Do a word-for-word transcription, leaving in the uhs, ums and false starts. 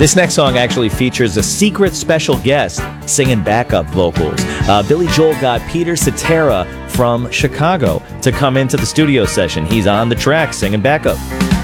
This next song actually features a secret special guest singing backup vocals. Uh, Billy Joel got Peter Cetera from Chicago to come into the studio session. He's on the track singing backup.